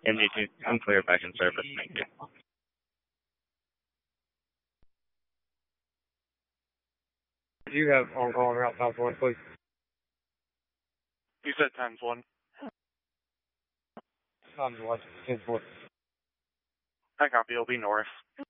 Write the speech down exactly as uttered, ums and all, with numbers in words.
M D two, unclear back in service. Thank you. Do you have on call route times one, please? You said times one. Times one, ten four. I copy. It'll be north.